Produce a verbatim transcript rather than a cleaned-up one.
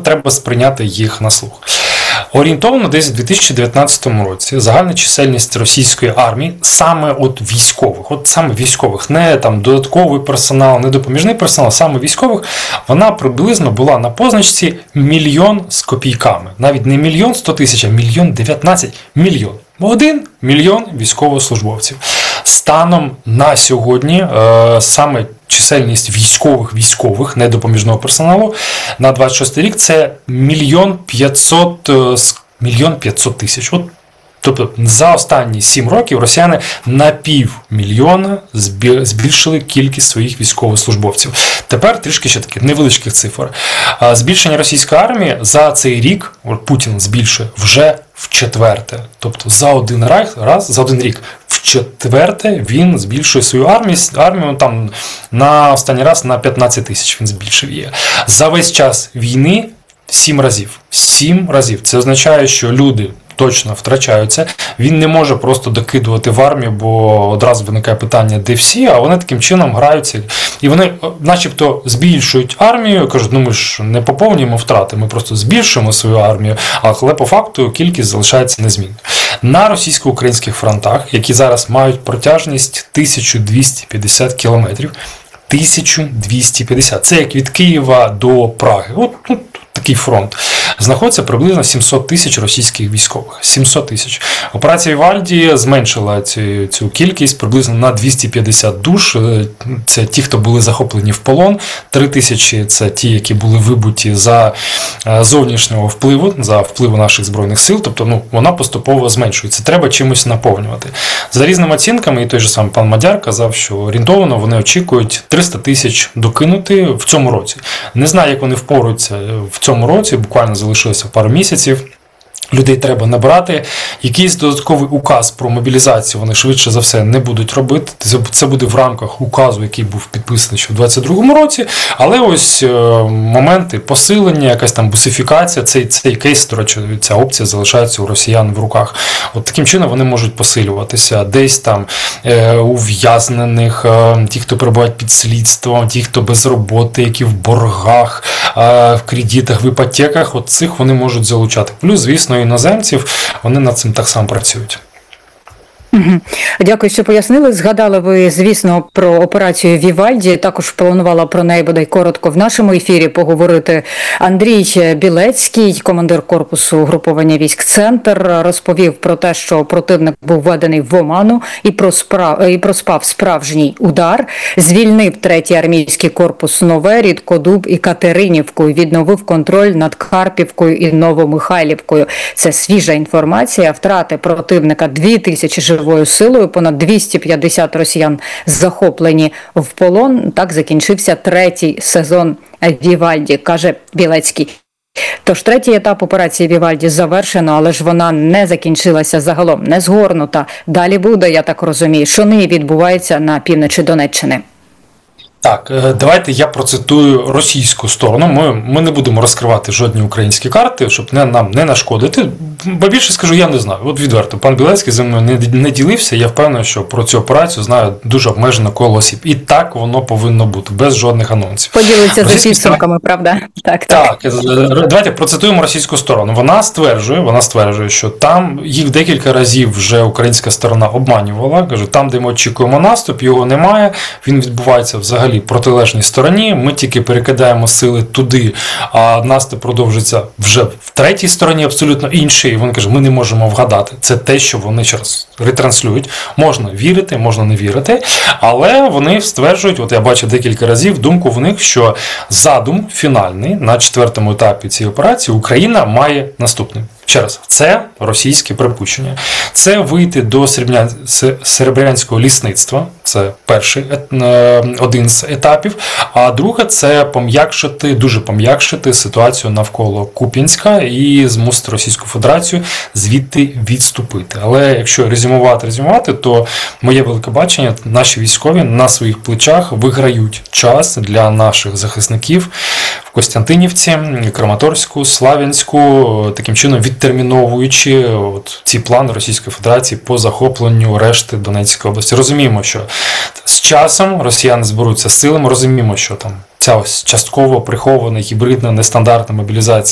треба сприйняти їх на слух. Орієнтовно десь в дві тисячі дев'ятнадцятому році загальна чисельність російської армії, саме от військових, от саме військових, не там додатковий персонал, не допоміжний персонал, саме військових, вона приблизно була на позначці мільйон з копійками. Навіть не мільйон сто тисяч, а мільйон дев'ятнадцять мільйон. Один мільйон військовослужбовців. Станом на сьогодні е, саме чисельність військових військових, не допоміжного персоналу, на двадцять шостий рік це мільйон п'ятсот, мільйон п'ятсот тисяч. От, тобто за останні сім років росіяни на півмільйона збільшили кількість своїх військовослужбовців. Тепер трішки ще таких невеличких цифр. Збільшення російської армії за цей рік Путін збільшує вже в четверте. Тобто за один раз, за один рік в четверте він збільшує свою армію, армію там на останній раз на п'ятнадцять тисяч він збільшив її. За весь час війни сім разів. Сім разів. Це означає, що люди точно втрачаються. Він не може просто докидувати в армію, бо одразу виникає питання, де всі, а вони таким чином граються. І вони начебто збільшують армію, кажуть, ну ми ж не поповнюємо втрати, ми просто збільшуємо свою армію, але по факту кількість залишається незмінною. На російсько-українських фронтах, які зараз мають протяжність тисячу двісті п'ятдесят кілометрів, тисячу двісті п'ятдесят. Це як від Києва до Праги. От, от такий фронт. Знаходиться приблизно сімсот тисяч російських військових. сімсот тисяч. Операція Вівальді зменшила цю, цю кількість приблизно на двісті п'ятдесят душ. Це ті, хто були захоплені в полон. три тисячі – це ті, які були вибуті за зовнішнього впливу, за впливу наших Збройних сил. Тобто ну, вона поступово зменшується. Треба чимось наповнювати. За різними оцінками, і той же самий пан Мадяр казав, що орієнтовно вони очікують триста тисяч докинути в цьому році. Не знаю, як вони впоруються в цьому році, буквально залишилося пару місяців. Людей треба набрати. Якийсь додатковий указ про мобілізацію вони швидше за все не будуть робити. Це буде в рамках указу, який був підписаний ще в двадцять другому році. Але ось моменти посилення, якась там бусифікація, цей, цей кейс, до речі, ця опція залишається у росіян в руках. От таким чином вони можуть посилюватися. Десь там е, ув'язнених, е, ті, хто перебувають під слідством, ті, хто без роботи, які в боргах, е, в кредитах, в іпотеках, от цих вони можуть залучати. Плюс, звісно, іноземців, вони над цим так само працюють. Дякую, що пояснили. Згадали ви, звісно, про операцію Вівальді. Також планувала про неї, бодай коротко, в нашому ефірі поговорити Андрій Білецький, командир корпусу угруповання військ «Центр», розповів про те, що противник був введений в оману і проспав, і проспав справжній удар, звільнив третій армійський корпус Нове, Рідкодуб і Катеринівку, відновив контроль над Харківкою і Новомихайлівкою. Це свіжа інформація. Втрати противника дві тисячі живих силою, понад двісті п'ятдесят росіян захоплені в полон. Так закінчився третій сезон Вівальді, каже Білецький. Тож третій етап операції Вівальді завершено, але ж вона не закінчилася загалом, не згорнута. Далі буде, я так розумію, що нині відбувається на півночі Донеччини. Так, давайте я процитую російську сторону. Ми, ми не будемо розкривати жодні українські карти, щоб не, нам не нашкодити. Бо більше скажу, я не знаю. От відверто, пан Білецький зі мною не, не ділився. Я впевнений, що про цю операцію знає дуже обмежене коло осіб. І так воно повинно бути, без жодних анонсів. Поділиться за підсумками, правда? Так, так. Так, давайте процитуємо російську сторону. Вона стверджує, вона стверджує, що там їх декілька разів вже українська сторона обманювала. Каже, там, де ми очікуємо наступ, його немає. Він відбувається взагалі протилежній стороні, ми тільки перекидаємо сили туди, а наступ продовжується вже в третій стороні, абсолютно іншій. І вони кажуть, ми не можемо вгадати. Це те, що вони ще раз ретранслюють. Можна вірити, можна не вірити, але вони стверджують, от я бачив декілька разів, думку в них, що задум фінальний на четвертому етапі цієї операції Україна має наступний. Ще раз, це російське припущення. Це вийти до серебрянського лісництва, це перший один з етапів, а друге – це пом'якшити, дуже пом'якшити ситуацію навколо Куп'янська і змусити Російську Федерацію звідти відступити. Але якщо резюмувати, резюмувати, то моє велике бачення, наші військові на своїх плечах виграють час для наших захисників в Костянтинівці, Краматорську, Славянську, таким чином відтерміновуючи от ці плани Російської Федерації по захопленню решти Донецької області. Розуміємо, що з часом росіяни зберуться силами, розуміємо, що там ця ось частково прихована, гібридна, нестандартна мобілізація